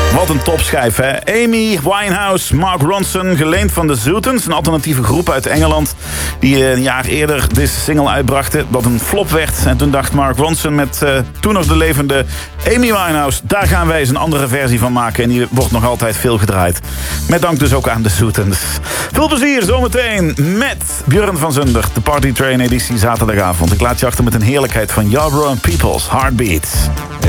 Wat een topschijf, hè? Amy Winehouse, Mark Ronson, geleend van de Zootens, een alternatieve groep uit Engeland, die een jaar eerder deze single uitbrachten, dat een flop werd. En toen dacht Mark Ronson met toen nog de levende Amy Winehouse, daar gaan wij eens een andere versie van maken. En die wordt nog altijd veel gedraaid. Met dank dus ook aan de Zootens. Veel plezier zometeen met Björn van Zunder, de Party Train editie zaterdagavond. Ik laat je achter met een heerlijkheid van Yarborough People's Heartbeats.